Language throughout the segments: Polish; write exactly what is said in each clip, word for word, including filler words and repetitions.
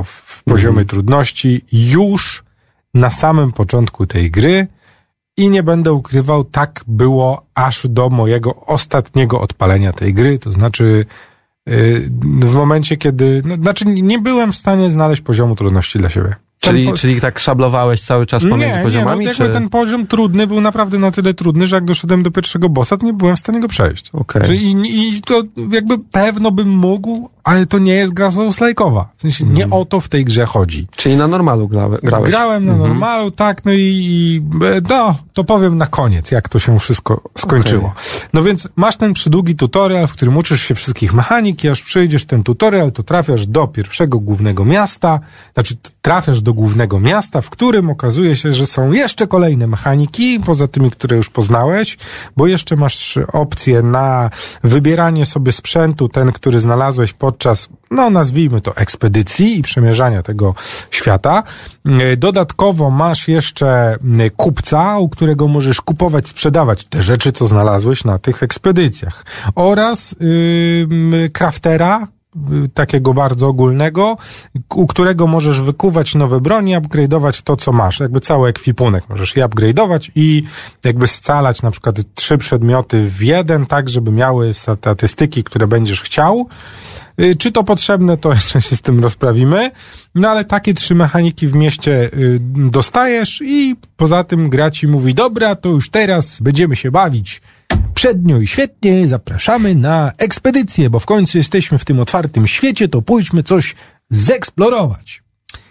w, w poziomie mm. trudności już na samym początku tej gry i nie będę ukrywał, tak było aż do mojego ostatniego odpalenia tej gry, to znaczy yy, w momencie, kiedy, no, znaczy nie byłem w stanie znaleźć poziomu trudności dla siebie. Czyli, po... czyli tak szablowałeś cały czas pomiędzy nie, poziomami? Nie, no, jakby czy... ten poziom trudny był naprawdę na tyle trudny, że jak doszedłem do pierwszego bossa, to nie byłem w stanie go przejść. Okay. I, I to jakby pewno bym mógł, ale to nie jest gra Souls-like'owa. W sensie mm. nie o to w tej grze chodzi. Czyli na normalu grałeś? Grałem na mm-hmm. normalu, tak, no i, i no, to powiem na koniec, jak to się wszystko skończyło. Okay. No więc masz ten przydługi tutorial, w którym uczysz się wszystkich mechanik i aż przejdziesz ten tutorial, to trafiasz do pierwszego głównego miasta, znaczy trafiasz do głównego miasta, w którym okazuje się, że są jeszcze kolejne mechaniki, poza tymi, które już poznałeś, bo jeszcze masz opcję na wybieranie sobie sprzętu, ten, który znalazłeś podczas, no nazwijmy to, ekspedycji i przemierzania tego świata. Dodatkowo masz jeszcze kupca, u którego możesz kupować, sprzedawać te rzeczy, co znalazłeś na tych ekspedycjach. Oraz yy, kraftera, takiego bardzo ogólnego, u którego możesz wykuwać nowe broni, upgrade'ować to, co masz. Jakby cały ekwipunek możesz je upgrade'ować i jakby scalać na przykład trzy przedmioty w jeden, tak, żeby miały statystyki, które będziesz chciał. Czy to potrzebne, to jeszcze się z tym rozprawimy. No ale takie trzy mechaniki w mieście dostajesz i poza tym gra ci mówi, dobra, to już teraz będziemy się bawić przednio i świetnie, zapraszamy na ekspedycję, bo w końcu jesteśmy w tym otwartym świecie, to pójdźmy coś zeksplorować.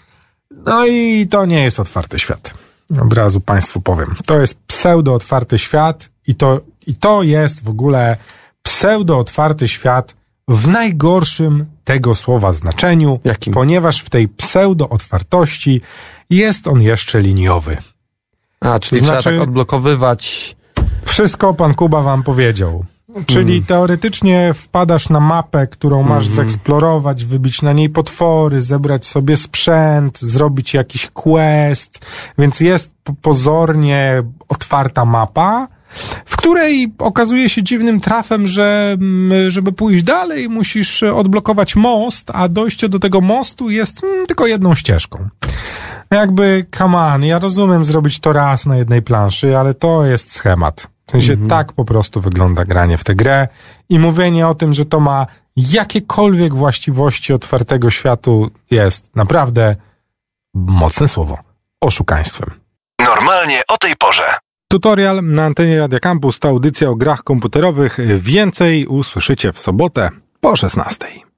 No i to nie jest otwarty świat. Od razu Państwu powiem. To jest pseudo-otwarty świat i to, i to jest w ogóle pseudo-otwarty świat w najgorszym tego słowa znaczeniu, Jakim? Ponieważ w tej pseudo-otwartości jest on jeszcze liniowy. A, czyli znaczy, trzeba tak odblokowywać... Wszystko pan Kuba wam powiedział. Czyli mm. teoretycznie wpadasz na mapę, którą masz mm-hmm. zeksplorować, wybić na niej potwory, zebrać sobie sprzęt, zrobić jakiś quest, więc jest pozornie otwarta mapa, w której okazuje się dziwnym trafem, że żeby pójść dalej, musisz odblokować most, a dojście do tego mostu jest mm, tylko jedną ścieżką. Jakby, come on, ja rozumiem zrobić to raz na jednej planszy, ale to jest schemat. W sensie mm-hmm. tak po prostu wygląda granie w tę grę i mówienie o tym, że to ma jakiekolwiek właściwości otwartego światu jest naprawdę mocne słowo. Oszukaństwem. Normalnie o tej porze. Tutorial na antenie Radia Campus to audycja o grach komputerowych. Więcej usłyszycie w sobotę po szesnastej.